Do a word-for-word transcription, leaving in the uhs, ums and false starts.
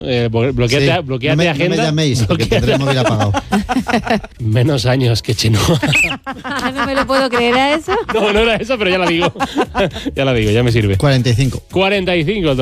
Eh, bloqueate, Sí, bloqueate no me, agenda. No me llaméis, porque bloqueate. tendré el móvil apagado. Menos años que Chenoa. No me lo puedo creer a eso. No, no era eso, pero ya la digo. Ya la digo, ya me sirve. cuarenta y cinco. cuarenta y cinco.